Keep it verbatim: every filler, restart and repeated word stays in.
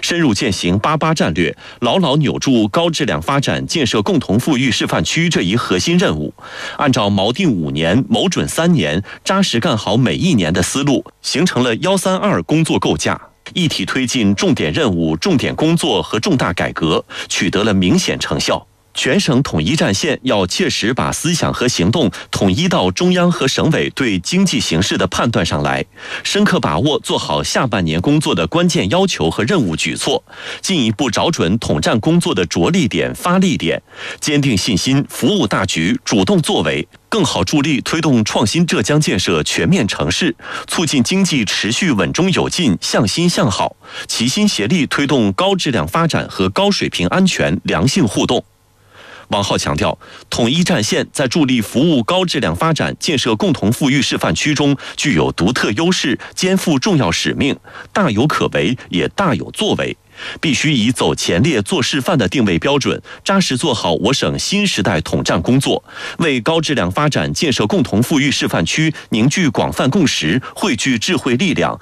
深入践行八八战略，牢牢扭住高质量发展、建设共同富裕示范区这一核心任务，按照锚定五年、谋准三年、扎实干好每一年的思路，形成了“幺三二”工作构架，一体推进重点任务、重点工作和重大改革，取得了明显成效。全省统一战线要切实把思想和行动统一到中央和省委对经济形势的判断上来，深刻把握做好下半年工作的关键要求和任务举措，进一步找准统战工作的着力点、发力点，坚定信心，服务大局，主动作为，更好助力推动创新浙江建设全面成事，促进经济持续稳中有进、向心向好，齐心协力推动高质量发展和高水平安全良性互动。王浩强调，统一战线在助力服务高质量发展、建设共同富裕示范区中具有独特优势，肩负重要使命，大有可为，也大有作为。必须以走前列、做示范的定位标准，扎实做好我省新时代统战工作，为高质量发展、建设共同富裕示范区凝聚广泛共识、汇聚智慧力量、